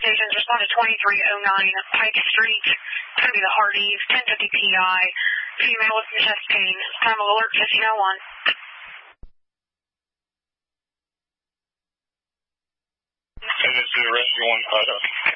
stations, respond to 2309 Pike Street. It's going to be the Hardee's, 1050 PI, female with some chest pain. Time of alert 1501. Agency Rescue 1 Fido.